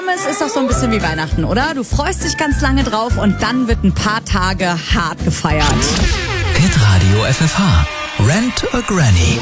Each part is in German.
Kirmes ist doch so ein bisschen wie Weihnachten, oder? Du freust dich ganz lange drauf und dann wird ein paar Tage hart gefeiert. Hitradio FFH. Rent a Granny.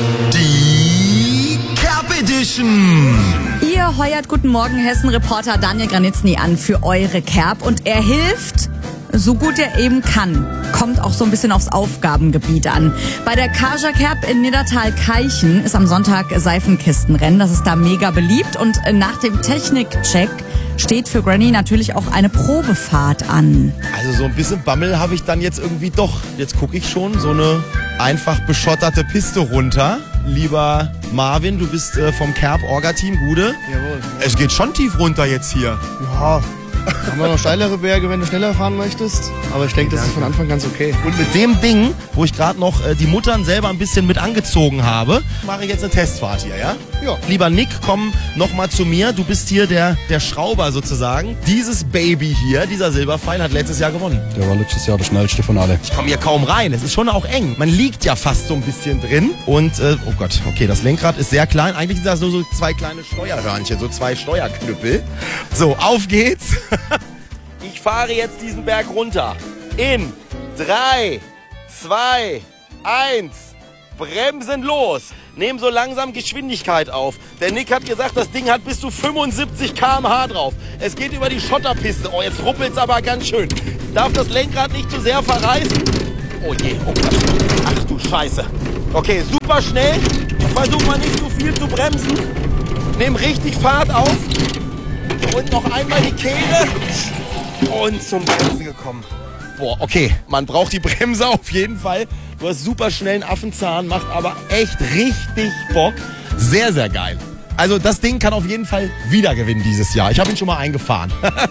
Die Cap Edition. Ihr heuert Guten Morgen Hessen-Reporter Daniel Granitzny an für eure Cap und er hilft, so gut er eben kann. Kommt auch so ein bisschen aufs Aufgabengebiet an. Bei der Kaja Cap in Niddertal-Keichen ist am Sonntag Seifenkistenrennen. Das ist da mega beliebt und nach dem Technikcheck steht für Granny natürlich auch eine Probefahrt an. Also so ein bisschen Bammel habe ich dann jetzt irgendwie doch. Jetzt gucke ich schon so eine einfach beschotterte Piste runter. Lieber Marvin, du bist vom Cap-Orga-Team, Gude. Jawohl. Es geht schon tief runter jetzt hier. Ja, haben wir noch steilere Berge, wenn du schneller fahren möchtest. Aber ich denke, das ist von Anfang ganz okay. Und mit dem Ding, wo ich gerade noch die Muttern selber ein bisschen mit angezogen habe, mache ich jetzt eine Testfahrt hier, ja? Ja. Lieber Nick, komm noch mal zu mir. Du bist hier der Schrauber sozusagen. Dieses Baby hier, dieser Silberpfeil, hat letztes Jahr gewonnen. Der war letztes Jahr der schnellste von alle. Ich komme hier kaum rein. Es ist schon auch eng. Man liegt ja fast so ein bisschen drin. Und, oh Gott, okay, das Lenkrad ist sehr klein. Eigentlich sind das nur so zwei kleine Steuerhörnchen, so zwei Steuerknüppel. So, auf geht's. Ich fahre jetzt diesen Berg runter. In 3, 2, 1. Bremsen los. Nehmen so langsam Geschwindigkeit auf. Der Nick hat gesagt, das Ding hat bis zu 75 km/h drauf. Es geht über die Schotterpiste. Oh, jetzt ruppelt's aber ganz schön. Darf das Lenkrad nicht zu sehr verreißen? Oh je, oh Gott. Ach du Scheiße. Okay, super schnell. Versuch mal nicht zu viel zu bremsen. Nehm richtig Fahrt auf. Und noch einmal die Kehle. Und zum Bremsen gekommen. Boah, okay, man braucht die Bremse auf jeden Fall. Du hast super schnell einen Affenzahn, macht aber echt richtig Bock. Sehr, sehr geil. Also das Ding kann auf jeden Fall wieder gewinnen dieses Jahr. Ich habe ihn schon mal eingefahren.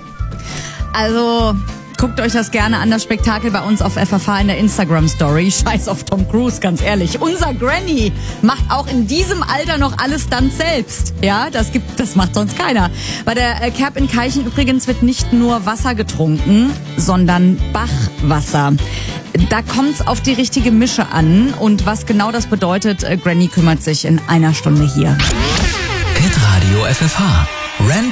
Also guckt euch das gerne an, das Spektakel bei uns auf FFH in der Instagram-Story. Scheiß auf Tom Cruise, ganz ehrlich. Unser Granny macht auch in diesem Alter noch alles dann selbst. Ja, das macht sonst keiner. Bei der Cap in Keichen übrigens wird nicht nur Wasser getrunken, sondern Bachwasser. Da kommt's auf die richtige Mische an. Und was genau das bedeutet, Granny kümmert sich in einer Stunde hier. Hitradio FFH. Rent